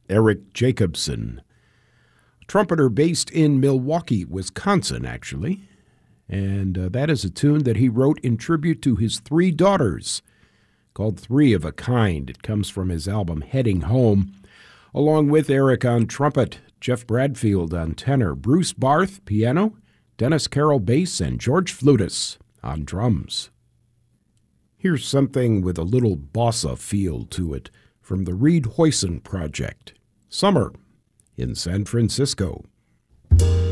Eric Jacobson, a trumpeter based in Milwaukee, Wisconsin, actually. And that is a tune that he wrote in tribute to his three daughters, called Three of a Kind. It comes from his album Heading Home, along with Eric on trumpet, Jeff Bradfield on tenor, Bruce Barth piano, Dennis Carroll bass, and George Flutis on drums. Here's something with a little bossa feel to it from the Reed Hoyson Project, Summer in San Francisco.